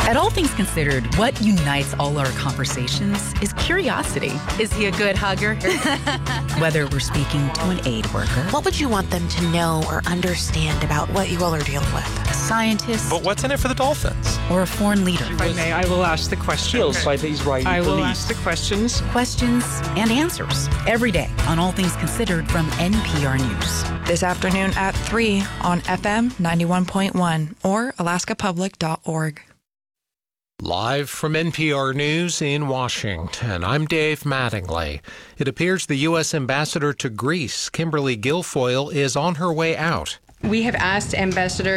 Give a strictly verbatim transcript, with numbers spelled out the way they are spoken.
At All Things Considered, what unites all our conversations is curiosity. Is he a good hugger? Whether we're speaking to an aid worker, what would you want them to know or understand about what you all are dealing with? A scientist, but what's in it for the Dolphins? Or a foreign leader. If I may, I will ask the questions. Killed by the Israeli I will police. ask the questions. Questions and answers every day on All Things Considered from N P R News. This afternoon at three on F M ninety-one point one or alaska public dot org. Live from N P R News in Washington, I'm Dave Mattingly. It appears the U S ambassador to Greece, Kimberly Guilfoyle, is on her way out. We have asked Ambassador